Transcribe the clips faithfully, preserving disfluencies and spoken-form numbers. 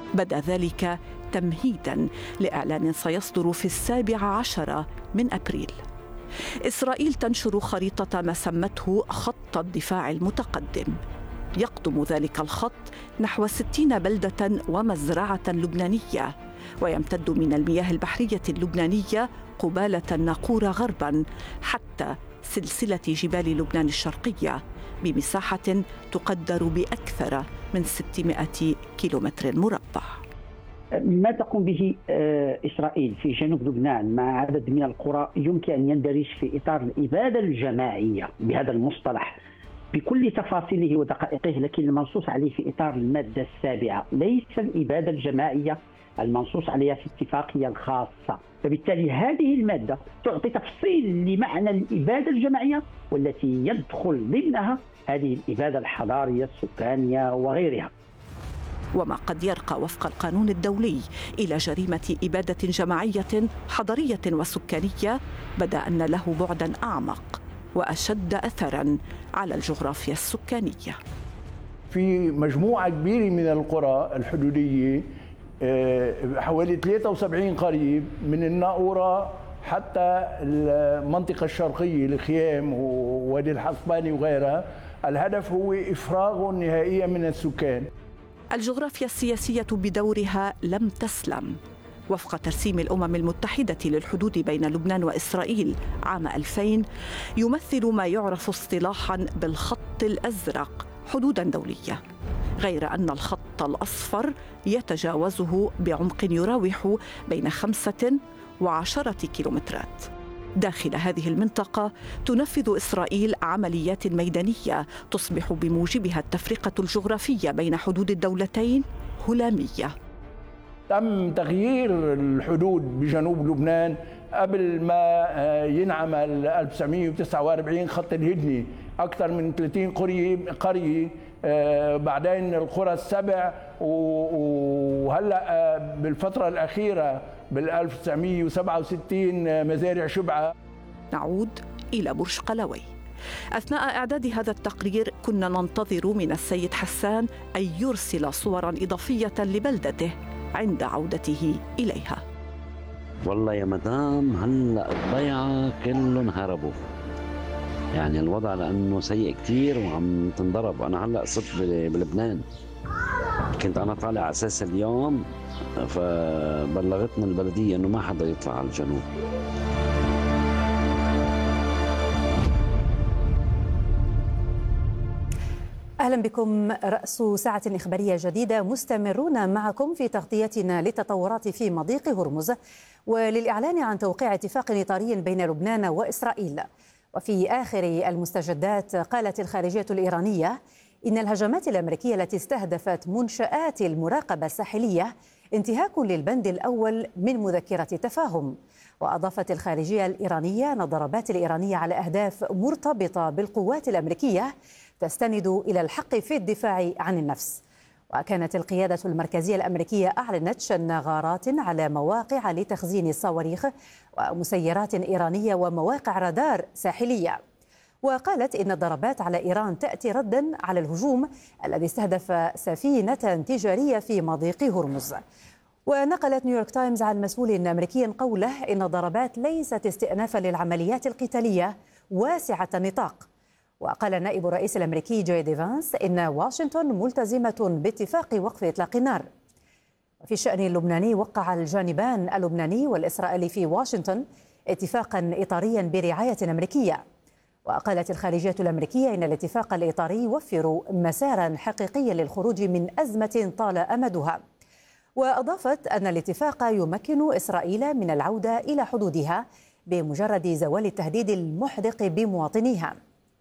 بدا ذلك تمهيداً لإعلان سيصدر في السابع عشر من أبريل. إسرائيل تنشر خريطة ما سمته خط الدفاع المتقدم، يقطم ذلك الخط نحو ستين بلدة ومزرعة لبنانية، ويمتد من المياه البحرية اللبنانية قبالة الناقورة غرباً حتى سلسلة جبال لبنان الشرقية بمساحة تقدر بأكثر من ستمائة كيلومتر مربع. ما تقوم به إسرائيل في جنوب لبنان مع عدد من القرى يمكن أن يندرج في إطار الإبادة الجماعية بهذا المصطلح بكل تفاصيله ودقائقه، لكن المنصوص عليه في إطار المادة السابعة ليس الإبادة الجماعية المنصوص عليها في الاتفاقية الخاصة. فبالتالي هذه المادة تعطي تفصيل لمعنى الإبادة الجماعية والتي يدخل ضمنها هذه الإبادة الحضارية السكانية وغيرها، وما قد يرقى وفق القانون الدولي إلى جريمة إبادة جماعية حضرية وسكانية بدا أن له بعداً أعمق وأشد أثراً على الجغرافيا السكانية. في مجموعة كبيرة من القرى الحدودية حوالي ثلاثة وسبعين قرية من الناقورة حتى المنطقة الشرقية الخيام ووادي الحصباني وغيرها، الهدف هو إفراغ نهائيا من السكان. الجغرافيا السياسية بدورها لم تسلم. وفق ترسيم الأمم المتحدة للحدود بين لبنان وإسرائيل عام ألفين، يمثل ما يعرف اصطلاحاً بالخط الأزرق حدوداً دولية، غير أن الخط الأصفر يتجاوزه بعمق يراوح بين خمسة وعشرة كيلومترات. داخل هذه المنطقة تنفذ إسرائيل عمليات ميدانية تصبح بموجبها التفرقة الجغرافية بين حدود الدولتين هلامية. تم تغيير الحدود بجنوب لبنان قبل ما ينعمل ألف وتسعمائة وتسعة وأربعين خط الهدنة، أكثر من ثلاثين قرية قرية بعدين القرى السبع، وهلا بالفترة الأخيرة بال ألف وتسعمائة وسبعة وستين مزارع شبعة. نعود إلى برج قلوي. أثناء إعداد هذا التقرير كنا ننتظر من السيد حسان أن يرسل صوراً إضافية لبلدته عند عودته إليها. والله يا مدام هلأ الضيعة كلهم هربوا، يعني الوضع لأنه سيء كتير وعم تنضرب. أنا هلأ صرت بلبنان، كنت أنا طالع على أساس اليوم، فبلغتنا البلدية إنه ما حدا يطلع على الجنوب. أهلا بكم. رأس ساعة إخبارية جديدة، مستمرون معكم في تغطيتنا للتطورات في مضيق هرمز وللإعلان عن توقيع اتفاق إطاري بين لبنان وإسرائيل. وفي آخر المستجدات قالت الخارجية الإيرانية إن الهجمات الأمريكية التي استهدفت منشآت المراقبة الساحلية انتهاك للبند الأول من مذكرة تفاهم. وأضافت الخارجية الإيرانية أن الضربات الإيرانية على أهداف مرتبطة بالقوات الأمريكية تستند إلى الحق في الدفاع عن النفس. وكانت القيادة المركزية الأمريكية أعلنت شن غارات على مواقع لتخزين الصواريخ ومسيرات إيرانية ومواقع رادار ساحلية. وقالت إن الضربات على إيران تأتي رداً على الهجوم الذي استهدف سفينة تجارية في مضيق هرمز. ونقلت نيويورك تايمز عن مسؤول أمريكي قوله إن الضربات ليست استئنافاً للعمليات القتالية واسعة النطاق. وقال نائب الرئيس الأمريكي جي دي فانس إن واشنطن ملتزمة باتفاق وقف إطلاق النار. وفي الشأن اللبناني، وقع الجانبان اللبناني والإسرائيلي في واشنطن اتفاقا إطاريا برعاية أمريكية. وقالت الخارجية الأمريكية إن الاتفاق الإطاري يوفر مسارا حقيقيا للخروج من أزمة طال أمدها. وأضافت أن الاتفاق يمكن إسرائيل من العودة إلى حدودها بمجرد زوال التهديد المحدق بمواطنيها،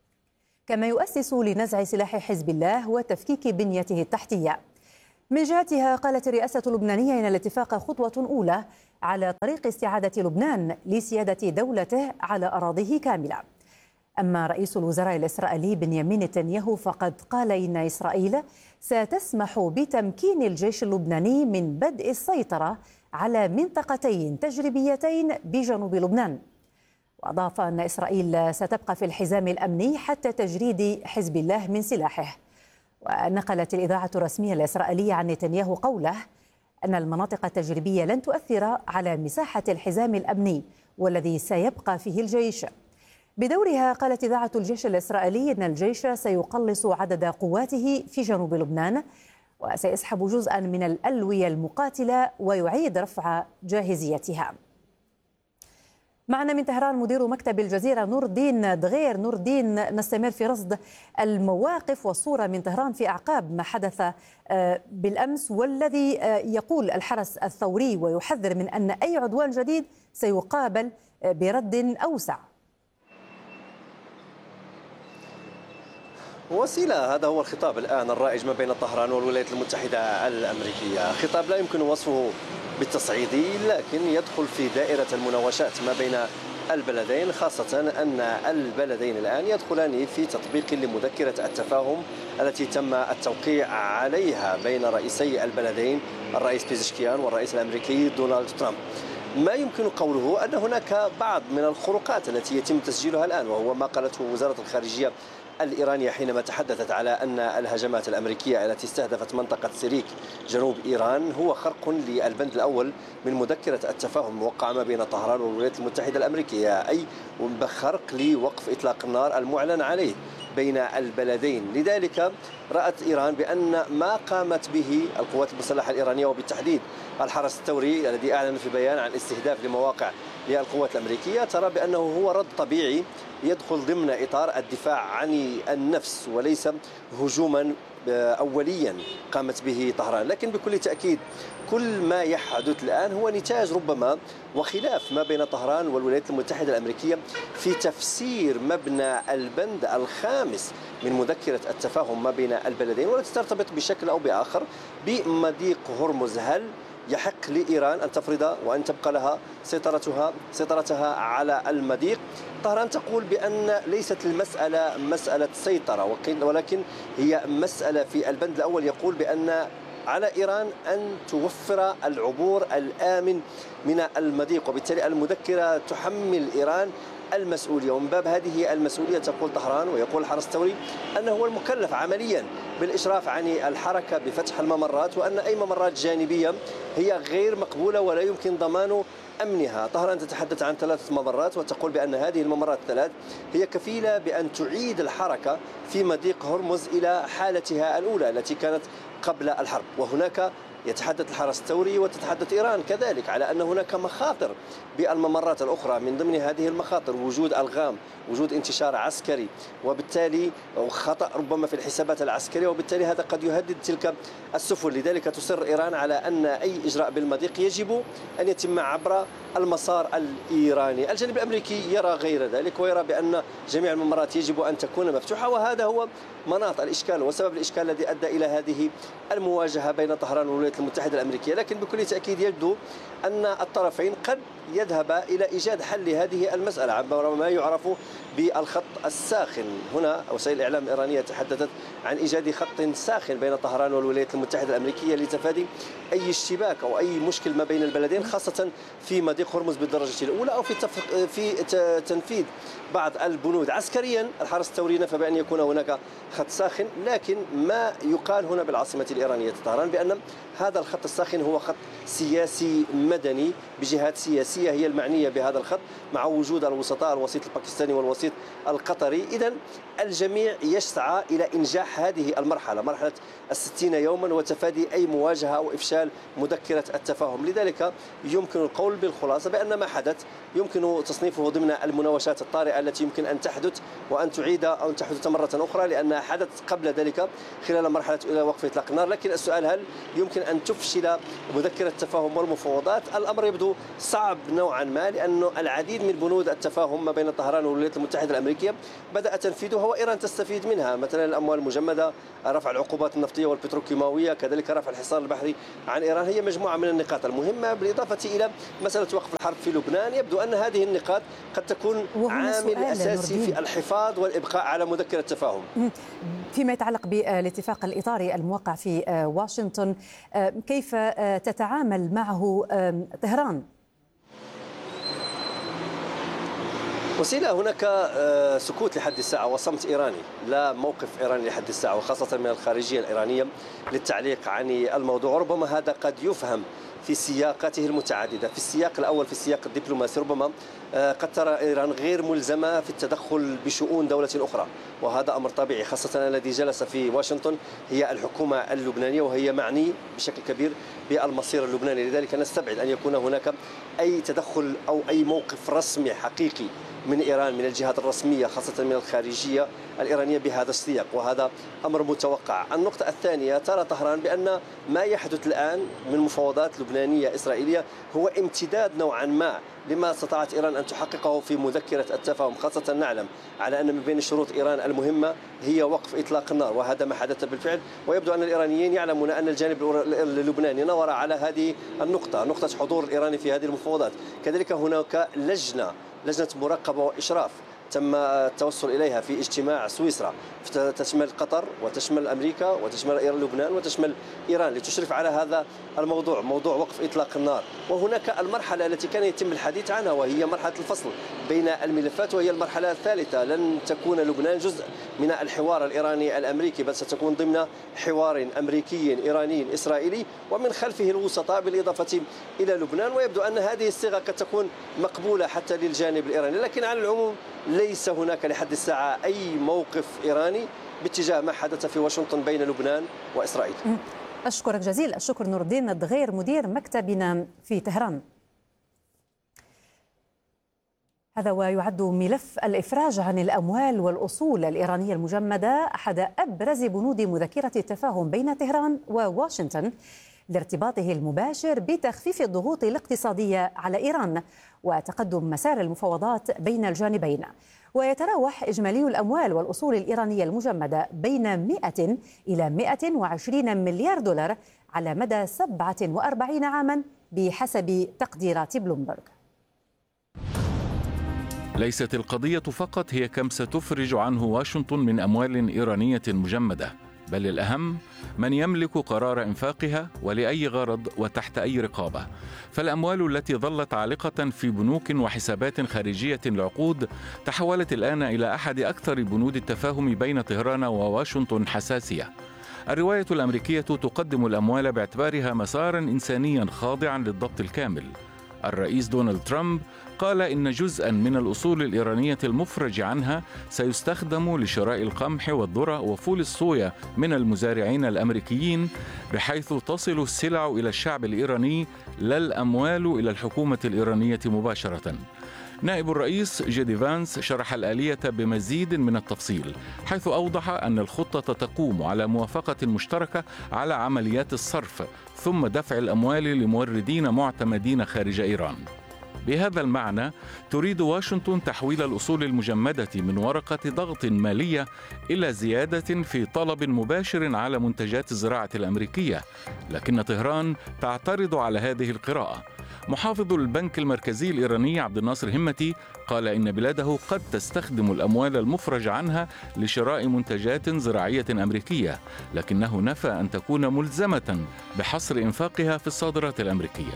كما يؤسس لنزع سلاح حزب الله وتفكيك بنيته التحتية. من جهتها قالت الرئاسة اللبنانية إن الاتفاق خطوة أولى على طريق استعادة لبنان لسيادة دولته على أراضيه كاملة. أما رئيس الوزراء الإسرائيلي بنيامين نتنياهو فقد قال إن إسرائيل ستسمح بتمكين الجيش اللبناني من بدء السيطرة على منطقتين تجريبيتين بجنوب لبنان. وأضاف أن إسرائيل ستبقى في الحزام الأمني حتى تجريد حزب الله من سلاحه. ونقلت الإذاعة الرسمية الإسرائيلية عن نتنياهو قوله أن المناطق التجريبية لن تؤثر على مساحة الحزام الأمني والذي سيبقى فيه الجيش. بدورها قالت إذاعة الجيش الإسرائيلي أن الجيش سيقلص عدد قواته في جنوب لبنان وسيسحب جزءا من الألوية المقاتلة ويعيد رفع جاهزيتها. معنا من طهران مدير مكتب الجزيرة نور الدين دغير. نور الدين، نستمر في رصد المواقف والصورة من طهران في أعقاب ما حدث بالأمس، والذي يقول الحرس الثوري ويحذر من أن أي عدوان جديد سيقابل برد أوسع. وسيلة، هذا هو الخطاب الآن الرائج ما بين طهران والولايات المتحدة الأمريكية، خطاب لا يمكن وصفه بالتصعيدي لكن يدخل في دائرة المناوشات ما بين البلدين، خاصة أن البلدين الآن يدخلان في تطبيق لمذكرة التفاهم التي تم التوقيع عليها بين رئيسي البلدين الرئيس بيزشكيان والرئيس الأمريكي دونالد ترامب. ما يمكن قوله أن هناك بعض من الخروقات التي يتم تسجيلها الآن، وهو ما قالته وزارة الخارجية الإيرانية حينما تحدثت على أن الهجمات الأمريكية التي استهدفت منطقة سيريك جنوب إيران هو خرق للبند الأول من مذكرة التفاهم الموقعة ما بين طهران والولايات المتحدة الأمريكية، أي خرق لوقف إطلاق النار المعلن عليه بين البلدين. لذلك رأت إيران بأن ما قامت به القوات المسلحة الإيرانية وبالتحديد الحرس الثوري الذي أعلن في بيان عن استهداف لمواقع للقوات الأمريكية، ترى بأنه هو رد طبيعي يدخل ضمن إطار الدفاع عن النفس وليس هجوما أوليا قامت به طهران. لكن بكل تأكيد كل ما يحدث الآن هو نتاج ربما وخلاف ما بين طهران والولايات المتحدة الأمريكية في تفسير مبنى البند الخامس من مذكرة التفاهم ما بين البلدين، والتي ترتبط بشكل أو بآخر بمضيق هرمز. هل يحق لإيران أن تفرض وأن تبقى لها سيطرتها سيطرتها على المضيق؟ طهران تقول بأن ليست المسألة مسألة سيطرة، ولكن هي مسألة في البند الأول يقول بأن على إيران أن توفر العبور الآمن من المضيق، وبالتالي المذكرة تحمل إيران المسؤولية. ومن باب هذه المسؤولية تقول طهران ويقول الحرس الثوري أنه هو المكلف عمليا بالإشراف عن الحركة بفتح الممرات، وأن أي ممرات جانبية هي غير مقبولة ولا يمكن ضمان أمنها. طهران تتحدث عن ثلاثة ممرات وتقول بأن هذه الممرات الثلاث هي كفيلة بأن تعيد الحركة في مضيق هرمز إلى حالتها الأولى التي كانت قبل الحرب. وهناك يتحدث الحرس الثوري وتتحدث إيران كذلك على أن هناك مخاطر بالممرات الأخرى، من ضمن هذه المخاطر وجود ألغام، وجود انتشار عسكري، وبالتالي خطأ ربما في الحسابات العسكرية، وبالتالي هذا قد يهدد تلك السفن. لذلك تصر إيران على أن أي إجراء بالمضيق يجب أن يتم عبر المسار الإيراني. الجانب الأمريكي يرى غير ذلك ويرى بأن جميع الممرات يجب أن تكون مفتوحة، وهذا هو مناط الإشكال وسبب الإشكال الذي أدى إلى هذه المواجهة بين طهران والولايات المتحدة الأمريكية. لكن بكل تأكيد يبدو أن الطرفين قد يذهبا إلى إيجاد حل لهذه المسألة عبر ما يعرف بالخط الساخن. هنا وسائل الإعلام الإيرانية تحدثت عن إيجاد خط ساخن بين طهران والولايات المتحدة الأمريكية لتفادي أي اشتباك أو أي مشكل ما بين البلدين، خاصة في مضيق هرمز بالدرجة الأولى أو في في تنفيذ بعض البنود عسكريا. الحرس الثوري نفى بأن يكون هناك خط ساخن، لكن ما يقال هنا بالعاصمة الإيرانية طهران بأن هذا الخط الساخن هو خط سياسي مدني بجهات سياسية هي المعنية بهذا الخط، مع وجود الوسطاء الوسيط الباكستاني والوسيط القطري. إذن الجميع يسعى إلى إنجاح هذه المرحلة، مرحلة الستين يوما، وتفادي أي مواجهة أو إفشال مذكرة التفاهم. لذلك يمكن القول بالخلاصة بأن ما حدث يمكن تصنيفه ضمن المناوشات الطارئة التي يمكن أن تحدث وأن تعيد أو أن تحدث مرة أخرى، لأنها حدث قبل ذلك خلال مرحلة إلى وقف إطلاق النار. لكن السؤال هل يمكن أن تفشل مذكرة التفاهم والمفاوضات؟ الأمر يبدو صعب نوعا ما، لأنه العديد من بنود التفاهم ما بين طهران والولايات المتحدة الأمريكية بدأ تنفيذها وإيران تستفيد منها، مثلا الأموال المجمدة، رفع العقوبات النفطية والبتروكيماوية، كذلك رفع الحصار البحري عن إيران. هي مجموعة من النقاط المهمة بالإضافة إلى مسألة وقف الحرب في لبنان. يبدو أن هذه النقاط قد تكون عامل أساسي في الحفاظ والإبقاء على مذكرة التفاهم. فيما يتعلق بالاتفاق الإطاري الموقع في واشنطن، كيف تتعامل معه طهران؟ وسيلة هناك سكوت لحد الساعة وصمت إيراني، لا موقف إيراني لحد الساعة، وخاصة من الخارجية الإيرانية للتعليق عن الموضوع. ربما هذا قد يفهم في سياقاته المتعددة. في السياق الأول في السياق الدبلوماسي ربما قد ترى إيران غير ملزمة في التدخل بشؤون دولة أخرى، وهذا أمر طبيعي، خاصة الذي جلس في واشنطن هي الحكومة اللبنانية وهي معني بشكل كبير بالمصير اللبناني. لذلك نستبعد أن يكون هناك أي تدخل أو أي موقف رسمي حقيقي من إيران من الجهات الرسمية خاصة من الخارجية الإيرانية بهذا السياق، وهذا أمر متوقع. النقطة الثانية، ترى طهران بأن ما يحدث الآن من مفاوضات لبنانية إسرائيلية هو امتداد نوعا ما لما استطاعت إيران أن تحققه في مذكرة التفاهم، خاصة نعلم على أن من بين شروط إيران المهمة هي وقف إطلاق النار، وهذا ما حدث بالفعل. ويبدو أن الإيرانيين يعلمون أن الجانب اللبناني نظر على هذه النقطة، نقطة حضور الإيراني في هذه المفاوضات. كذلك هناك لجنة لجنة مراقبة وإشراف تم التوصل إليها في اجتماع سويسرا، تشمل قطر وتشمل أمريكا وتشمل لبنان وتشمل إيران لتشرف على هذا الموضوع، موضوع وقف إطلاق النار. وهناك المرحلة التي كان يتم الحديث عنها وهي مرحلة الفصل بين الملفات، وهي المرحلة الثالثة. لن تكون لبنان جزء من الحوار الإيراني الأمريكي، بل ستكون ضمن حوار أمريكي إيراني إسرائيلي ومن خلفه الوسطاء بالإضافة إلى لبنان. ويبدو أن هذه الصيغة قد تكون مقبولة حتى للجانب الإيراني، لكن على العموم ليس هناك لحد الساعة أي موقف إيراني باتجاه ما حدث في واشنطن بين لبنان وإسرائيل. أشكرك جزيل الشكر نور الدين الدغير مدير مكتبنا في طهران. هذا ويعد ملف الإفراج عن الأموال والأصول الإيرانية المجمدة أحد أبرز بنود مذكرة التفاهم بين طهران وواشنطن لارتباطه المباشر بتخفيف الضغوط الاقتصادية على إيران وتقدم مسار المفاوضات بين الجانبين. ويتراوح إجمالي الأموال والأصول الإيرانية المجمدة بين مئة إلى مئة وعشرين مليار دولار على مدى سبعة وأربعين عاما بحسب تقديرات بلومبرغ. ليست القضية فقط هي كم ستفرج عنه واشنطن من أموال إيرانية مجمدة، بل الأهم من يملك قرار إنفاقها ولأي غرض وتحت أي رقابة. فالأموال التي ظلت عالقة في بنوك وحسابات خارجية العقود تحولت الآن إلى أحد أكثر بنود التفاهم بين طهران وواشنطن حساسية. الرواية الأمريكية تقدم الأموال باعتبارها مسارا إنسانيا خاضعا للضبط الكامل. الرئيس دونالد ترامب قال إن جزءاً من الأصول الإيرانية المفرج عنها سيستخدم لشراء القمح والذرة وفول الصويا من المزارعين الأمريكيين، بحيث تصل السلع إلى الشعب الإيراني لا الأموال إلى الحكومة الإيرانية مباشرة. نائب الرئيس جيدي فانس شرح الآلية بمزيد من التفصيل، حيث أوضح أن الخطة تقوم على موافقة مشتركة على عمليات الصرف ثم دفع الأموال لموردين معتمدين خارج إيران. بهذا المعنى تريد واشنطن تحويل الأصول المجمدة من ورقة ضغط مالية إلى زيادة في طلب مباشر على منتجات الزراعة الأمريكية، لكن طهران تعترض على هذه القراءة. محافظ البنك المركزي الإيراني عبد الناصر همتي قال إن بلاده قد تستخدم الأموال المفرج عنها لشراء منتجات زراعية أمريكية، لكنه نفى أن تكون ملزمة بحصر إنفاقها في الصادرات الأمريكية.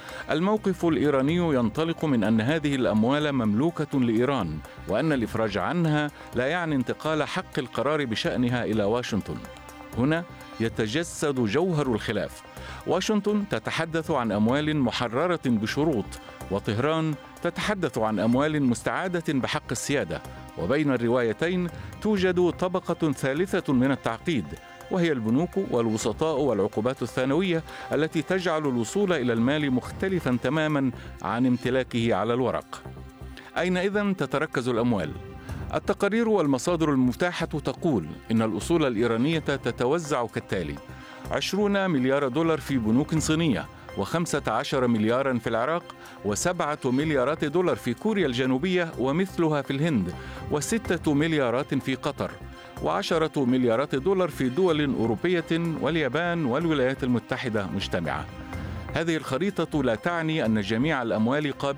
الموقف الإيراني ينطلق من أن هذه الأموال مملوكة لإيران، وأن الإفراج عنها لا يعني انتقال حق القرار بشأنها إلى واشنطن. هنا يتجسد جوهر الخلاف. واشنطن تتحدث عن أموال محررة بشروط، وطهران تتحدث عن أموال مستعادة بحق السيادة، وبين الروايتين توجد طبقة ثالثة من التعقيد، وهي البنوك والوسطاء والعقوبات الثانوية التي تجعل الوصول إلى المال مختلفا تماما عن امتلاكه على الورق. أين إذن تتركز الأموال؟ التقارير والمصادر المتاحة تقول إن الأصول الإيرانية تتوزع كالتالي: عشرون مليار دولار في بنوك صينية، وخمسة عشر مليارا في العراق، وسبعة مليارات دولار في كوريا الجنوبية ومثلها في الهند، وستة مليارات في قطر، وعشرة مليارات دولار في دول أوروبية واليابان والولايات المتحدة مجتمعة. هذه الخريطة لا تعني أن جميع الأموال قابلة